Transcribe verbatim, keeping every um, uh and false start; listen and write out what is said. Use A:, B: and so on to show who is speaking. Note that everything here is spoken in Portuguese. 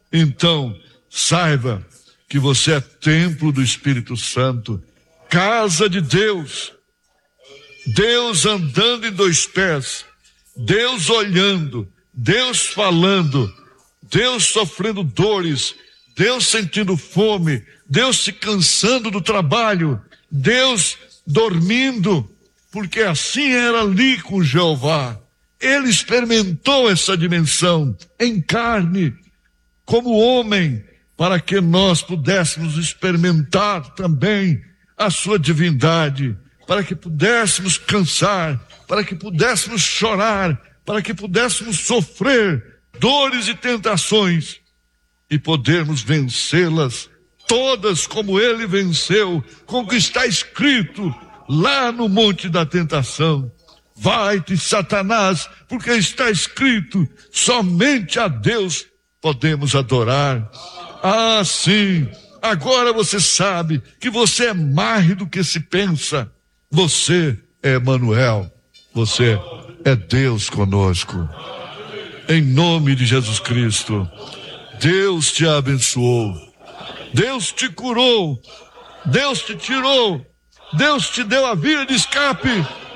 A: Então, saiba que você é templo do Espírito Santo, casa de Deus, Deus andando em dois pés, Deus olhando, Deus falando, Deus sofrendo dores, Deus sentindo fome, Deus se cansando do trabalho, Deus dormindo, porque assim era ali com Jeová. Ele experimentou essa dimensão em carne, como homem, para que nós pudéssemos experimentar também a sua divindade, para que pudéssemos cansar, para que pudéssemos chorar, para que pudéssemos sofrer dores e tentações e podermos vencê-las todas como ele venceu, como está escrito lá no Monte da Tentação. Vai-te, Satanás, porque está escrito, somente a Deus podemos adorar. Ah, sim, agora você sabe que você é mais do que se pensa. Você é Emanuel, você é Deus conosco. Em nome de Jesus Cristo, Deus te abençoou, Deus te curou, Deus te tirou, Deus te deu a via de escape.